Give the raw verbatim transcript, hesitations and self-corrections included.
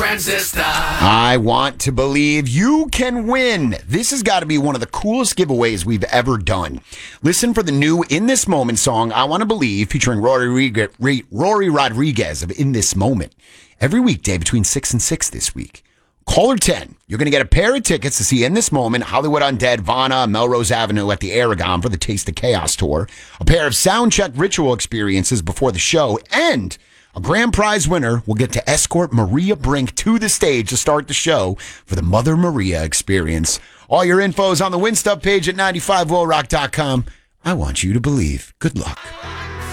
Transistor. I want to believe you can win. This has got to be one of the coolest giveaways we've ever done. Listen for the new In This Moment song, I Want to Believe, featuring Rory, Rodriguez, Rory Rodriguez of In This Moment, every weekday between six and six this week. Caller ten, you're going to get a pair of tickets to see In This Moment, Hollywood Undead, Vana, Melrose Avenue at the Aragon for the Taste of Chaos tour, a pair of soundcheck ritual experiences before the show, and a grand prize winner will get to escort Maria Brink to the stage to start the show for the Mother Maria experience. All your info is on the Win Stuff page at ninety five will rock dot com. I want you to believe. Good luck.